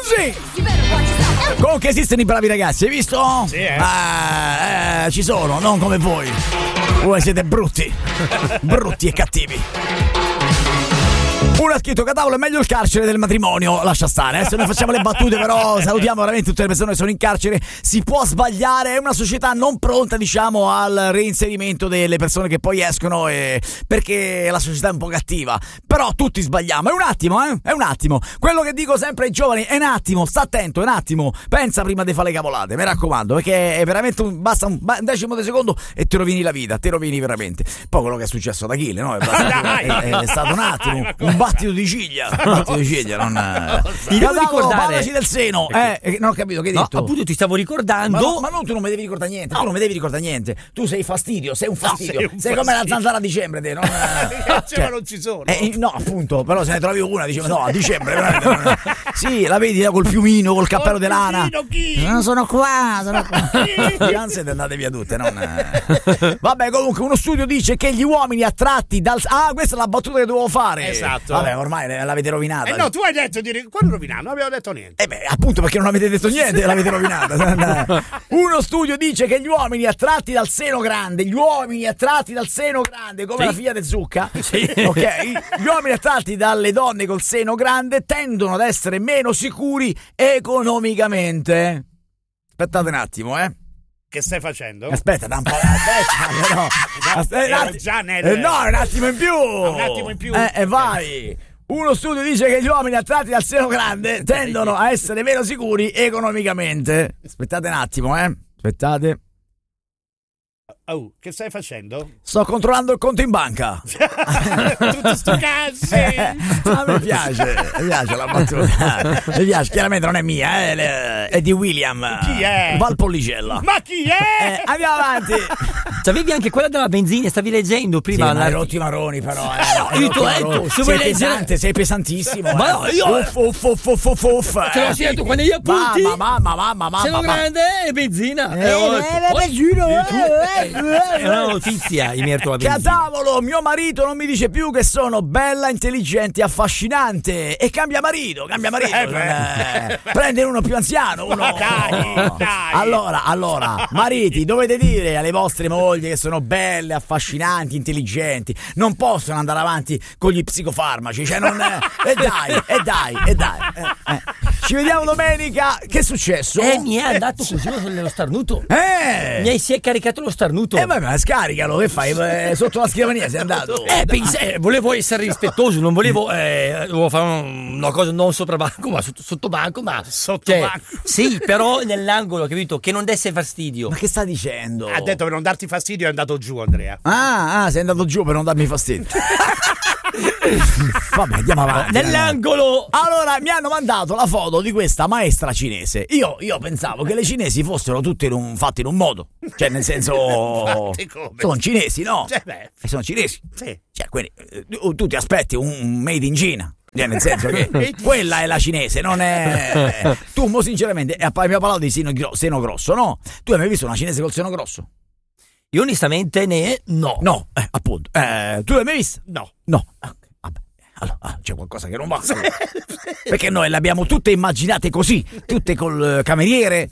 Sì. Comunque esistono i bravi ragazzi, hai visto? Sì, ci sono, non come voi. Voi siete brutti. Brutti e cattivi. Uno ha scritto che a tavola è meglio il carcere del matrimonio. Lascia stare, se noi facciamo le battute, però salutiamo veramente tutte le persone che sono in carcere. Si può sbagliare, è una società non pronta, diciamo, al reinserimento delle persone che poi escono, perché la società è un po' cattiva. Però tutti sbagliamo, è un attimo. Quello che dico sempre ai giovani è un attimo, sta attento, è un attimo. Pensa prima di fare le cavolate, mi raccomando, perché è veramente basta un decimo di secondo e ti rovini la vita, ti rovini veramente. Poi quello che è successo ad Achille, no? È stato un attimo, un battito di ciglia, non ti devo ricordare, parlaci del seno, non ho capito che hai detto. Appunto ti stavo ricordando, ma non, tu non mi devi ricordare niente, tu non mi devi ricordare niente, tu sei fastidio, sei un fastidio, sei come la zanzara a dicembre, te, non cioè, non ci sono. No, appunto, però se ne trovi una, dice no, a dicembre sì, la vedi col piumino, col cappello di lana. Chi? Non sono qua. Siete andate via tutte, Vabbè, comunque uno studio dice che gli uomini attratti dal questa è la battuta che dovevo fare. Esatto. Vabbè, ormai l'avete rovinata. No, tu hai detto quando rovinato? Non abbiamo detto niente. Appunto perché non avete detto niente, l'avete rovinata. Uno studio dice che gli uomini attratti dal seno grande, come la figlia di Zucca, ok? Gli uomini attratti dalle donne col seno grande tendono ad essere meno sicuri economicamente. Aspettate un attimo, Che stai facendo? Aspetta, un po'. Un attimo in più. Un attimo in più. Vai. Uno studio dice che gli uomini attratti dal seno grande tendono a essere meno sicuri economicamente. Aspettate un attimo, Aspettate. Oh, che stai facendo? Sto controllando il conto in banca. Tutti sti cazzi. Mi piace la battuta. Mi piace, chiaramente non è mia, è di William. Chi è? Valpolicella. Ma chi è? Andiamo avanti. C'avevi anche quella della benzina, stavi leggendo prima. Sì, ma rotti marroni, però. Io ti ho detto, se vuoi leggere, sei pesantissimo. Ma no, io. Uff. Te l'ho sentito quando gli appunti. Mamma. Seno grande e benzina. È una notizia in merito alla benzina. Che a tavolo mio marito non mi dice più che sono bella, intelligente, affascinante e cambia marito. Prende uno più anziano, uno. Dai. Allora, mariti, dovete dire alle vostre mogli che sono belle, affascinanti, intelligenti. Non possono andare avanti con gli psicofarmaci, cioè non e dai. Ci vediamo domenica. Che è successo? Mi è andato così nello starnuto. Si è caricato lo starnuto. Ma scaricalo, che fai? Sotto la scrivania sei andato. Volevo essere rispettoso, non volevo fare una cosa non sopra banco, ma sotto banco, ma sotto banco. Sì, però nell'angolo, capito? Che non desse fastidio. Ma che sta dicendo? Ha detto per non darti fastidio è andato giù, Andrea. Sei andato giù per non darmi fastidio. Vabbè, andiamo avanti. Nell'angolo. Allora, mi hanno mandato la foto di questa maestra cinese. Io pensavo che le cinesi fossero tutte fatte in un modo. Cioè, nel senso, sono cinesi, no? Sono cinesi. Sì. Cioè, quindi tu ti aspetti un made in Cina. Nel senso che quella è la cinese, non è. Tu, sinceramente, abbiamo parlato di seno grosso, no? Tu hai mai visto una cinese col seno grosso? Io onestamente no, appunto. Tu l'hai mai vista? No. Okay, vabbè. Allora, c'è qualcosa che non va. Perché noi le abbiamo tutte immaginate così, tutte col cameriere.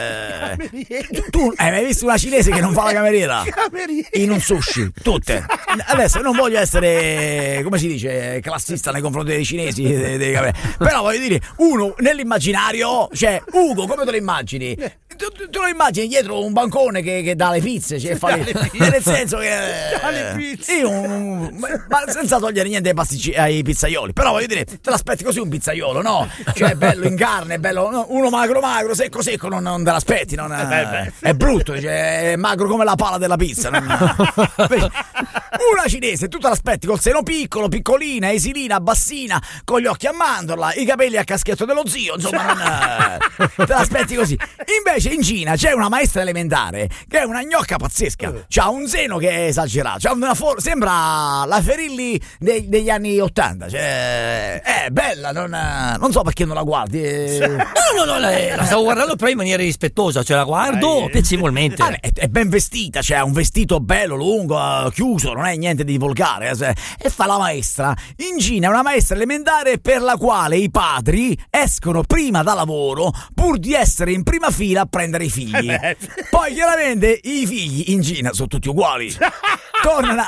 Tu hai mai visto una cinese che non fa la cameriera? In un sushi, tutte. Adesso non voglio essere, come si dice, classista nei confronti dei cinesi, però voglio dire, uno nell'immaginario, cioè Ugo, come te lo immagini? Tu lo immagini dietro un bancone che dà le pizze, cioè nel senso che le pizze. Ma senza togliere niente ai pizzaioli, però voglio dire, te l'aspetti così un pizzaiolo, no? Cioè bello in carne, bello, no? Uno magro, secco, non te l'aspetti, è brutto, cioè, è magro come la pala della pizza. Una cinese, tu te l'aspetti col seno piccolo, piccolina, esilina, bassina, con gli occhi a mandorla, i capelli a caschetto dello zio, insomma, te l'aspetti così. Invece invece in Cina c'è una maestra elementare che è una gnocca pazzesca. C'ha un seno che è esagerato. C'ha sembra la Ferilli degli anni 80. Cioè, è bella, non so perché non la guardi. No, la stavo guardando però in maniera rispettosa, cioè la guardo piacevolmente. È ben vestita, cioè ha un vestito bello, lungo, chiuso, non è niente di volgare. E fa la maestra. In Cina è una maestra elementare per la quale i padri escono prima da lavoro pur di essere in prima fila a prendere i figli. Poi chiaramente i figli in Cina sono tutti uguali. Tornano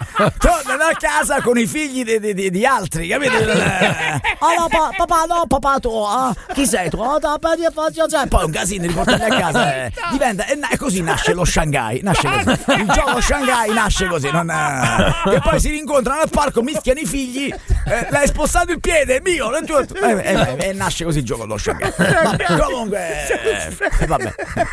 a casa con i figli di altri, capito? No, papà, tu, chi sei tu? Poi un casino, riportarli a casa. Diventa, e così nasce lo Shanghai. Nasce così. Il gioco Shanghai nasce così. Che poi si rincontrano al parco, mischiano i figli. L'hai spostato il piede, è mio. E nasce così il gioco dello Shanghai. Vabbè, comunque, vabbè.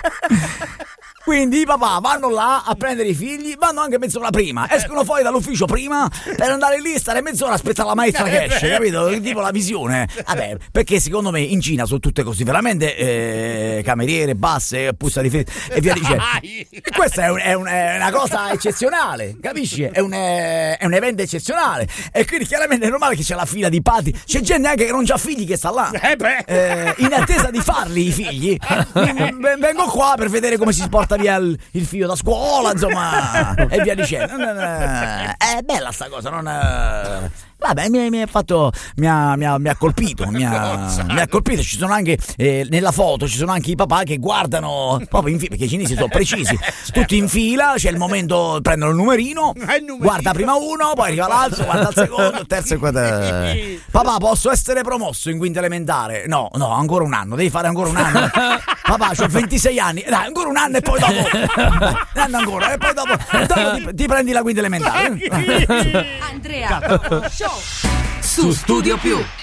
Quindi i papà vanno là a prendere i figli, vanno anche mezz'ora prima, escono fuori dall'ufficio prima per andare lì, stare mezz'ora a aspettare la maestra che esce, capito? Tipo la visione. Vabbè, perché secondo me in Cina sono tutte così, veramente cameriere, basse, puzza di freddo e via dicendo. E questa è una cosa eccezionale, capisci? È un evento eccezionale. E quindi chiaramente è normale che c'è la fila di padri. C'è gente anche che non ha figli che sta là. In attesa di farli i figli. Vengo qua per vedere come si sporta via il figlio da scuola, insomma, e via dicendo. È bella sta cosa, non. Vabbè, mi ha colpito, mi ha colpito. Ci sono anche nella foto ci sono anche i papà che guardano proprio in fila, perché i cinesi sono precisi, tutti in fila, c'è il momento, prendono il numerino, guarda prima uno, poi arriva l'altro, guarda il secondo, il terzo e quarto. Papà, posso essere promosso in quinta elementare? No, ancora un anno, devi fare ancora un anno. Papà, c'ho 26 anni, dai, ancora un anno e poi dopo un anno ancora, e poi dopo ti prendi la quinta elementare. Andrea Show su Studio Più.